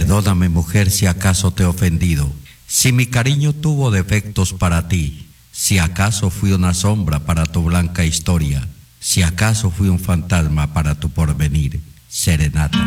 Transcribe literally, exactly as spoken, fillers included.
Perdóname, mujer, si acaso te he ofendido, si mi cariño tuvo defectos para ti, si acaso fui una sombra para tu blanca historia, si acaso fui un fantasma para tu porvenir. Serenata.